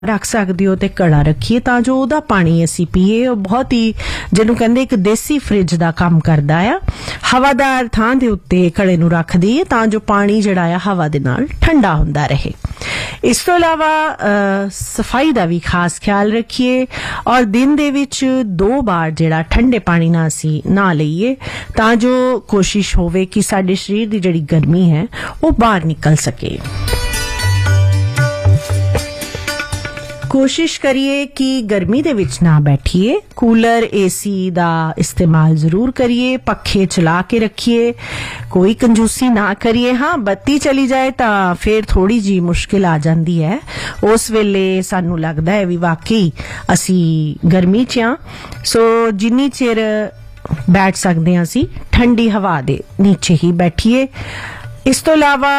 रख सकते हो तो घड़ा रखिए तां जो उहदा पानी असीं पीए। बहुत ही जिहनूं कहंदे एक देसी फ्रिज दा काम करदा आ। हवादार थां दे उत्ते घड़े नूं रख दईए तां जो पानी जिहड़ा आ हवा दे नाल ठंडा हुंदा रहे। इस तो इलावा सफाई दा भी खास ख्याल रखिए और दिन दे विच 2 बार जिहड़ा ठंडे पानी नाल असीं नहा लईए तां जो कोशिश होवे कि साडे शरीर दी जिहड़ी गर्मी है वो बाहर निकल सके। कोशिश करिए कि गर्मी दे विच ना बैठिए, कूलर एसी दा इस्तेमाल जरूर करिए, पखे चला के रखिए, कोई कंजूसी ना करिए। हाँ बत्ती चली जाए तां फिर थोड़ी जी मुश्किल आ जाती है, उस वेले सानू लगदा है भी वाकई असी गर्मी च हां। सो जिन्नी चिर बैठ सकते हैं असी ठंडी हवा दे नीचे ही बैठिए। इस तो इलावा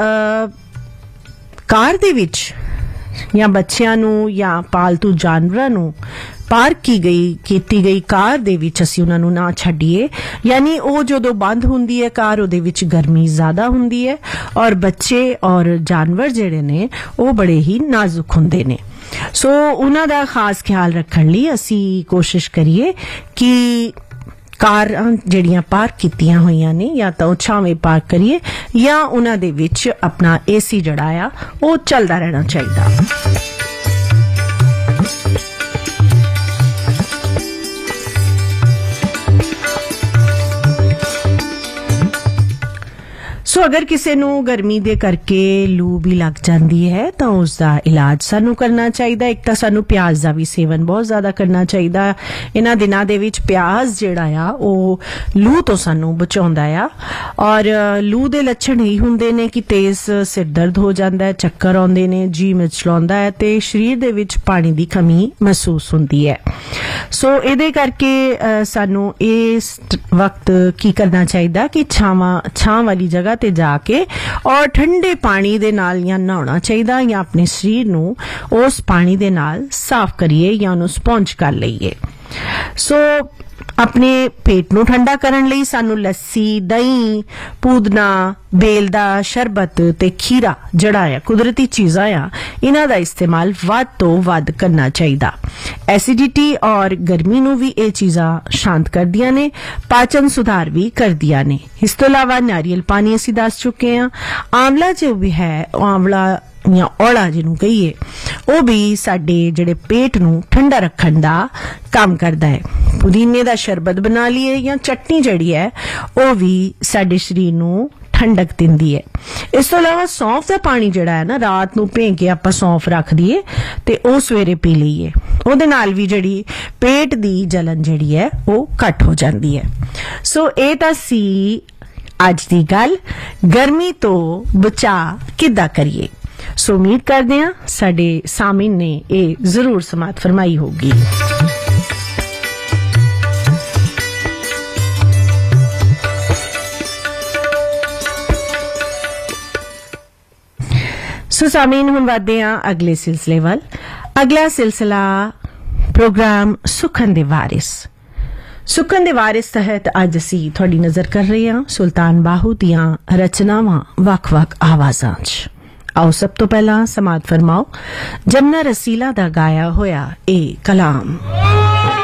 कार दे विच या बच्चियां नूं या पालतू जानवरां नूं पार्क कीती गई कार दे विच असीं उन्हां नूं ना छड्डीए, यानी ओ जदों बंद हुंदी है कार उहदे विच गर्मी ज्यादा हुंदी है और बच्चे और जानवर जिहड़े ने ओ बड़े ही नाजुक हुंदे ने। सो उन्हां दा खास ख्याल रखण लई असीं कोशिश करिए कि कार ਜਿਹੜੀਆਂ ਪਾਰਕ ਕੀਤੀਆਂ ਹੋਈਆਂ ਨੇ ਜਾਂ ਤਾਂ ਛਾਵੇਂ ਪਾਰਕ ਕਰੀਏ ਜਾਂ ਉਹਨਾਂ ਦੇ ਵਿੱਚ ਆਪਣਾ ਏਸੀ ਜਿਹੜਾ ਆ ਉਹ ਚੱਲਦਾ ਰਹਿਣਾ ਚਾਹੀਦਾ। सो अगर किसी नूं गर्मी दे करके लू भी लग जाती है तो उसका इलाज सानू करना चाहिए। एक तो सानू प्याज का भी सेवन बहुत ज्यादा करना चाहिए। इन्हां दिनां दे विच प्याज जिहड़ा आ वो लू तो सानू बचाउंदा आ और लू दे लक्षण ही हुंदे ने कि तेज सिर दर्द हो जाता है, चक्कर आउंदे ने, जी मिचलाउंदा है ते शरीर दे विच पानी की कमी महसूस हुंदी है। सो इहदे करके सानू इस वक्त की करना चाहिए कि छां वाली जगह ते जाके और ठंडे पानी दे नाल या नहाना चाहिए या अपने शरीर नूं उस पानी दे नाल साफ करिए या उन्हें स्पॉन्ज कर लईए। सो अपने पेट नूं ठंडा करन लई सानू लस्सी, दही, पूदना, बेल दा शरबत ते खीरा जड़ा है कुदरती चीज़ां आ इन्हां दा इस्तेमाल वध तो वध करना चाहिए। एसिडिटी और गर्मी नूं भी ये चीज़ां शांत करदियां ने, पाचन सुधार भी करदियां ने। इस तो इलावा नारियल पानी असीं दस चुके हैं। आंवला जो भी है आंवला या औला जिन्हों कहिए वो भी साडे जिहड़े पेट नूं ठंडा रखण दा काम करदा है। पुदीने दा शरबत बना लिए या चटनी जिहड़ी है वो भी साडे शरीर नूं ठंडक दिंदी है। इस तो इलावा सौंफ दा पानी जिहड़ा है ना रात नूं भें के आपां सौंफ रख दईए ते ओ सवेरे पी लईए, ਉਹਦੇ ਨਾਲ ਵੀ ਜਿਹੜੀ पेट दी जलन जिहड़ी है वो घट हो जाती है। सो ਇਹ ਤਾਂ ਸੀ ਅੱਜ ਦੀ ਗੱਲ गर्मी तो बचा किद्दां करिए। सो उम्मीद करते हैं साडे सामिन ने ये जरूर समात फरमाई होगी। सो सामिन हुण वधदे हां अगले सिलसिले वल। अगला सिलसिला प्रोग्राम सुखन दे वारिस। सुखन दे वारिस तहत अज असी थोड़ी नजर कर रहे हां सुल्तान बाहू दियां रचनावां वख-वख आवाजां च। आओ सब तो पहला समात फरमाओ जमना रसीला दा गाया होया ए कलाम।